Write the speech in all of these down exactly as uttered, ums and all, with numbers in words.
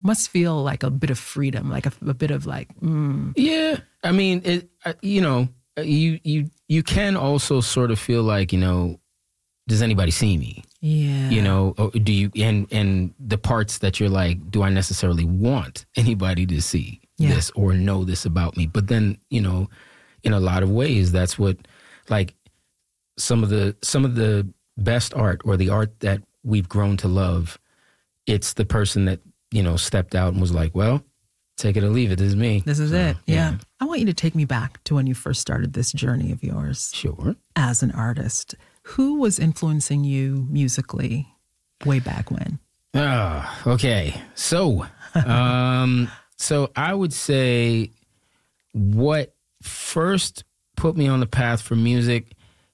must feel like a bit of freedom, like a, a bit of like, mm. Yeah. I mean, it, uh, you know, you, you, you can also sort of feel like, you know, does anybody see me? Yeah. You know, or do you, and, and the parts that you're like, do I necessarily want anybody to see yeah. this or know this about me? But then, you know, in a lot of ways, that's what, like, some of the, some of the best art or the art that we've grown to love, it's the person that, you know, stepped out and was like, well, take it or leave it. This is me. This is so, it. Yeah. yeah. I want you to take me back to when you first started this journey of yours. Sure. As an artist. Who was influencing you musically way back when? Ah, uh, okay. So, um, so I would say what first put me on the path for music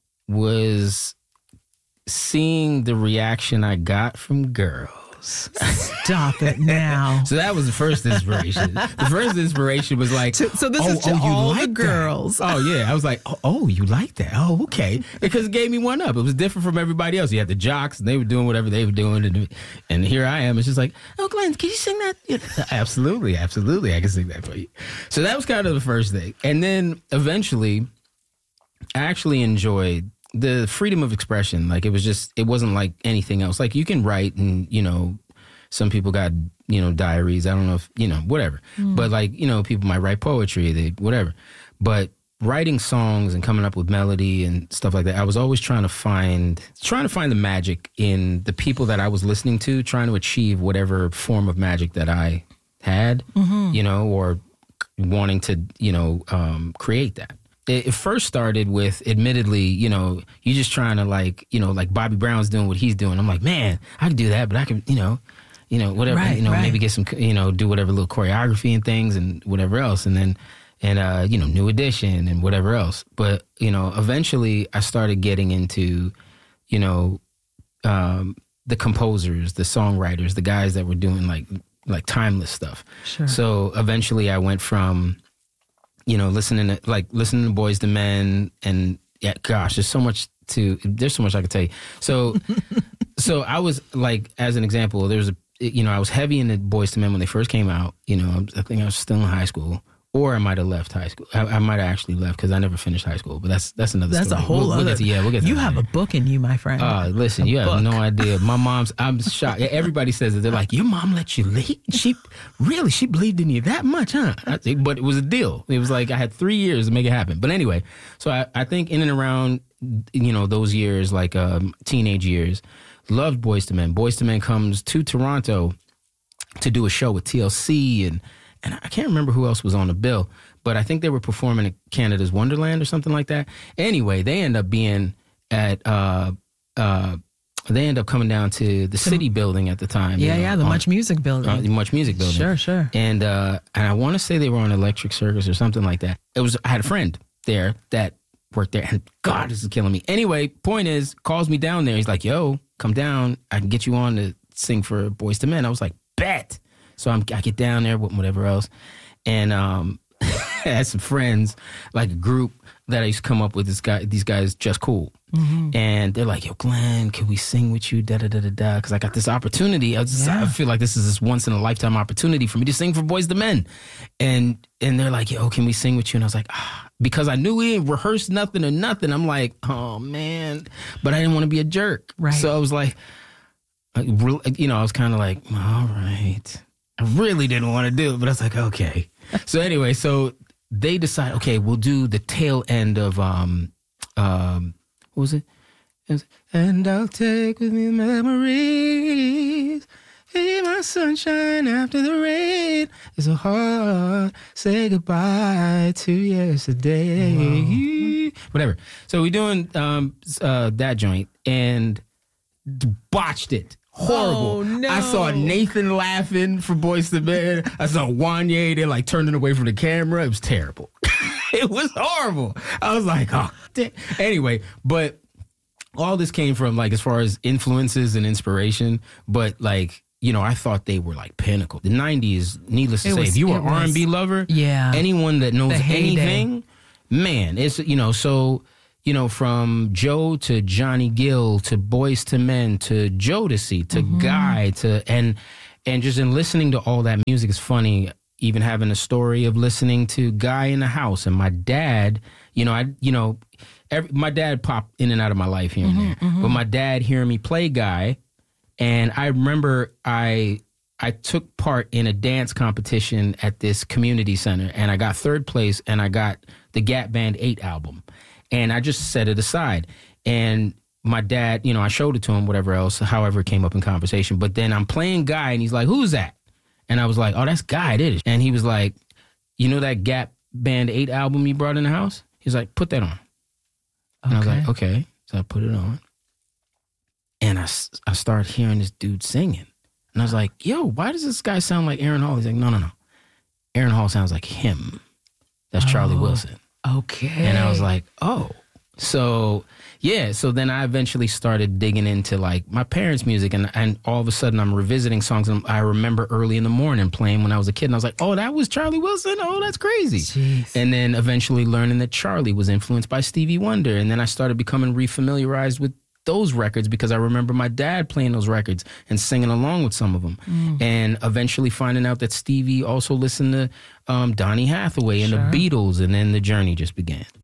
was seeing the reaction I got from girls. Stop it now. So that was the first inspiration. The first inspiration was like, so, so this oh, is to oh, you all like the girls. That? Oh yeah, I was like, oh, oh, you like that? Oh, okay. Because it gave me one up. It was different from everybody else. You had the jocks, and they were doing whatever they were doing, and, and here I am. It's just like, oh, Glenn, can you sing that? Yeah. Absolutely, absolutely, I can sing that for you. So that was kind of the first thing, and then eventually, I actually enjoyed the freedom of expression. Like, it was just, it wasn't like anything else. Like, you can write and, you know, some people got, you know, diaries. I don't know if, you know, whatever. Mm. But like, you know, people might write poetry, they, whatever. But writing songs and coming up with melody and stuff like that, I was always trying to find, trying to find the magic in the people that I was listening to, trying to achieve whatever form of magic that I had, mm-hmm. you know, or wanting to, you know, um, create that. It first started with, admittedly, you know, you just trying to like, you know, like Bobby Brown's doing what he's doing. I'm like, man, I can do that, but I can, you know, you know, whatever, right, you know, right. maybe get some, you know, do whatever little choreography and things and whatever else. And then, and, uh, you know, New Edition and whatever else. But, you know, eventually I started getting into, you know, um, the composers, the songwriters, the guys that were doing like, like timeless stuff. Sure. So eventually I went from, you know, listening to, like, listening to Boys to Men, and, yeah, gosh, there's so much to, there's so much I could tell you. So, so I was, like, as an example, there was a, you know, I was heavy into Boys to Men when they first came out. You know, I think I was still in high school, or I might have left high school. I, I might have actually left because I never finished high school, but that's that's another that's story. That's a whole we'll, other, we'll get to, yeah, we'll get to you that have later. a book in you, my friend. Uh, listen, a you book. have no idea. My mom's, I'm shocked. Everybody says it. They're like, your mom let you leave? She, really, she believed in you that much, huh? I think, but it was a deal. It was like, I had three years to make it happen. But anyway, so I, I think in and around, you know, those years, like um, teenage years, loved Boys to Men. Boys to Men comes to Toronto to do a show with T L C, and and I can't remember who else was on the bill, but I think they were performing at Canada's Wonderland or something like that. Anyway, they end up being at, uh, uh, they end up coming down to the City Building at the time. Yeah, you know, yeah, the on, Much Music Building. Uh, the Much Music Building. Sure, sure. And uh, and I want to say they were on Electric Circus or something like that. It was, I had a friend there that worked there, and God, this is killing me. Anyway, point is, calls me down there. He's like, yo, come down. I can get you on to sing for Boys to Men. I was like, bet. So I'm, I get down there with whatever else. And um, I had some friends, like a group that I used to come up with. This guy, these guys, Just Cool. Mm-hmm. And they're like, yo, Glenn, can we sing with you? Da da da da da. Because I got this opportunity. I, was just, yeah. I feel like this is this once in a lifetime opportunity for me to sing for Boys to Men. And and they're like, yo, can we sing with you? And I was like, ah, because I knew we didn't rehearse nothing or nothing. I'm like, oh man, but I didn't want to be a jerk. Right. So I was like, you know, I was kind of like, all right. I really didn't want to do it, but I was like, okay. So anyway, so they decide, okay, we'll do the tail end of, um, um, what was it? It was, and I'll take with me memories, be my sunshine after the rain. It's so hard, say goodbye to yesterday. Whoa. Whatever. So we're doing um, uh, that joint and botched it. Horrible. Oh, no. I saw Nathan laughing for Boys to Men. I saw Wanye, they like turning away from the camera. It was terrible. It was horrible. I was like, oh, damn. Anyway, but all this came from like as far as influences and inspiration, but like, you know, I thought they were like pinnacle. The nineties, needless to it say, was, if you were an R and B lover, yeah, anyone that knows the anything, man, it's, you know, so... You know, from Joe to Johnny Gill to Boys to Men to Jodeci to mm-hmm. Guy to and and just in listening to all that music is funny. Even having a story of listening to Guy in the House, and my dad, you know, I, you know, every, my dad popped in and out of my life here and Mm-hmm, there, mm-hmm. but my dad hearing me play Guy, and I remember I I took part in a dance competition at this community center, and I got third place, and I got the Gap Band eight album, and I just set it aside, and my dad, you know, I showed it to him, whatever else, however it came up in conversation, but then I'm playing Guy, and he's like, "Who's that?" And I was like, "Oh, that's Guy, did it?" And he was like, "You know that Gap Band eight album you brought in the house?" He's like, "Put that on." And Okay. I was like, "Okay." So I put it on. And I, s- I started hearing this dude singing. And I was like, "Yo, why does this guy sound like Aaron Hall?" He's like, "No, no, no. Aaron Hall sounds like him. That's Charlie Oh. Wilson." Okay. And I was like, "Oh." So, yeah. So then I eventually started digging into like my parents' music, and, and all of a sudden I'm revisiting songs and I remember early in the morning playing when I was a kid. And I was like, "Oh, that was Charlie Wilson? Oh, that's crazy." Jeez. And then eventually learning that Charlie was influenced by Stevie Wonder. And then I started becoming refamiliarized with those records because I remember my dad playing those records and singing along with some of them. Mm. And eventually finding out that Stevie also listened to um, Donny Hathaway and Sure. the Beatles. And then the journey just began.